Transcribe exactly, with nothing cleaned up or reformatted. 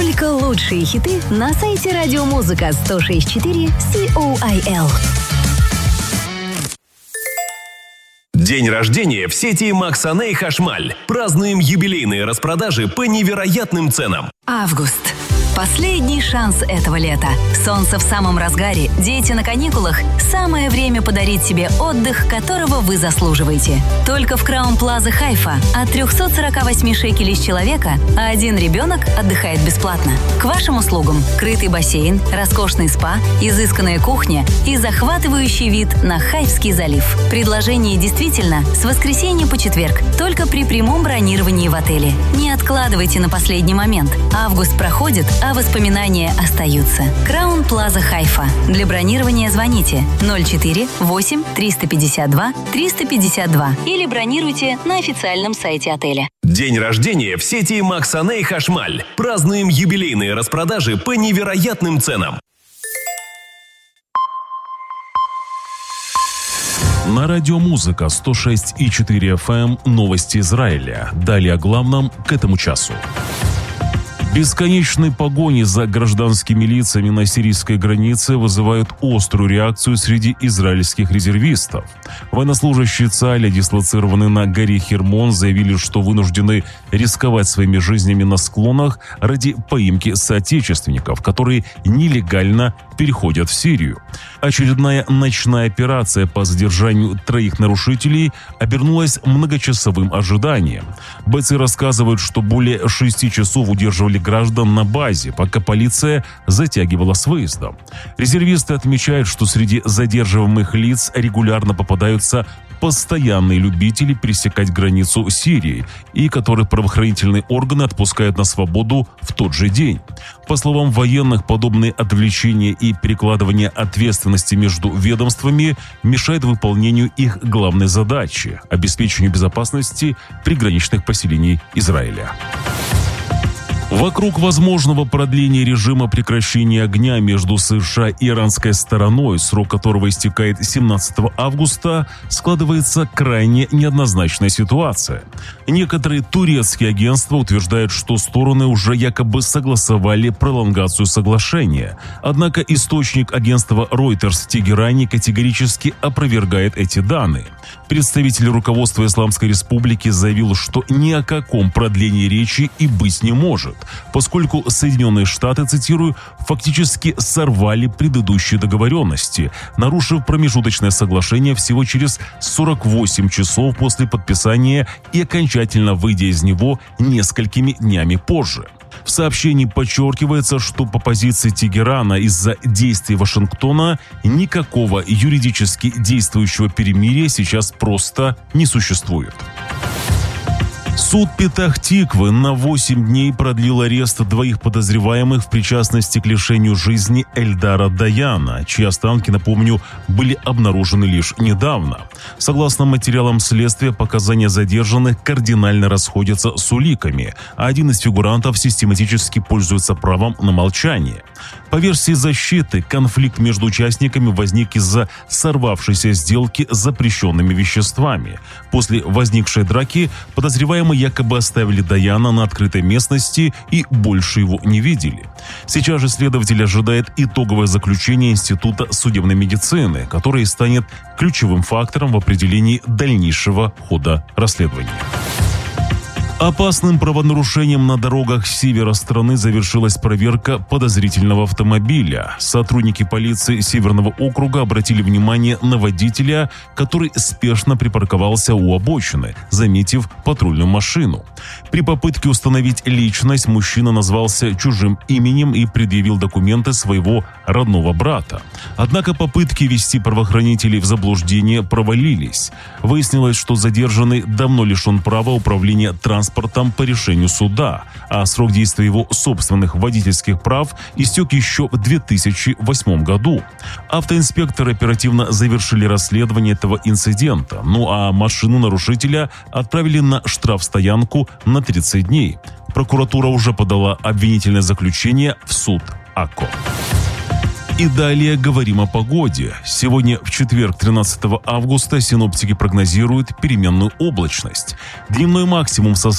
Только лучшие хиты на сайте радиомузыка сто шесть четыре Сиол. День рождения в сети Максаней Хашмаль. Празднуем юбилейные распродажи по невероятным ценам. Август. Последний шанс этого лета. Солнце в самом разгаре, дети на каникулах. Самое время подарить себе отдых, которого вы заслуживаете. Только в Краун Плаза Хайфа от триста сорок восемь шекелей с человека, а один ребенок отдыхает бесплатно. К вашим услугам крытый бассейн, роскошный спа, изысканная кухня и захватывающий вид на Хайфский залив. Предложение действительно с воскресенья по четверг, только при прямом бронировании в отеле. Не откладывайте на последний момент. Август проходит, а воспоминания остаются. Краун Плаза Хайфа. Для бронирования звоните ноль четыре восемь триста пятьдесят два триста пятьдесят два или бронируйте на официальном сайте отеля. День рождения в сети Максаней Хашмаль. Празднуем юбилейные распродажи по невероятным ценам. На радиомузыка сто шесть и четыре эф эм новости Израиля. Далее о главном к этому часу. Бесконечные погони за гражданскими лицами на сирийской границе вызывают острую реакцию среди израильских резервистов. Военнослужащие ЦАля, дислоцированные на горе Хермон, заявили, что вынуждены рисковать своими жизнями на склонах ради поимки соотечественников, которые нелегально переходят в Сирию. Очередная ночная операция по задержанию троих нарушителей обернулась многочасовым ожиданием. Бойцы рассказывают, что более шести часов удерживали граждан на базе, пока полиция затягивала с выездом. Резервисты отмечают, что среди задерживаемых лиц регулярно попадаются постоянные любители пересекать границу Сирии и которых правоохранительные органы отпускают на свободу в тот же день. По словам военных, подобные отвлечения и перекладывание ответственности между ведомствами мешает выполнению их главной задачи – обеспечению безопасности приграничных поселений Израиля. Вокруг возможного продления режима прекращения огня между США и иранской стороной, срок которого истекает семнадцатого августа, складывается крайне неоднозначная ситуация. Некоторые турецкие агентства утверждают, что стороны уже якобы согласовали пролонгацию соглашения. Однако источник агентства Reuters в Тегеране категорически опровергает эти данные. Представитель руководства Исламской Республики заявил, что ни о каком продлении речи и быть не может, поскольку Соединенные Штаты, цитирую, фактически сорвали предыдущие договоренности, нарушив промежуточное соглашение всего через сорок восемь часов после подписания и окончательно выйдя из него несколькими днями позже. В сообщении подчеркивается, что по позиции Тегерана из-за действий Вашингтона никакого юридически действующего перемирия сейчас просто не существует. Суд Петах-Тиквы на восемь дней продлил арест двоих подозреваемых в причастности к лишению жизни Эльдара Даяна, чьи останки, напомню, были обнаружены лишь недавно. Согласно материалам следствия, показания задержанных кардинально расходятся с уликами, а один из фигурантов систематически пользуется правом на молчание. По версии защиты, конфликт между участниками возник из-за сорвавшейся сделки с запрещенными веществами. После возникшей драки подозреваемые якобы оставили Даяна на открытой местности и больше его не видели. Сейчас же следователь ожидает итоговое заключение Института судебной медицины, которое станет ключевым фактором в определении дальнейшего хода расследования. Опасным правонарушением на дорогах севера страны завершилась проверка подозрительного автомобиля. Сотрудники полиции Северного округа обратили внимание на водителя, который спешно припарковался у обочины, заметив патрульную машину. При попытке установить личность мужчина назвался чужим именем и предъявил документы своего родного брата. Однако попытки ввести правоохранителей в заблуждение провалились. Выяснилось, что задержанный давно лишен права управления транспортом по решению суда, а срок действия его собственных водительских прав истек еще в две тысячи восьмом году. Автоинспекторы оперативно завершили расследование этого инцидента, ну а машину нарушителя отправили на штрафстоянку на тридцать дней. Прокуратура уже подала обвинительное заключение в суд АККО. И далее говорим о погоде. Сегодня в четверг, тринадцатого августа, синоптики прогнозируют переменную облачность. Дневной максимум со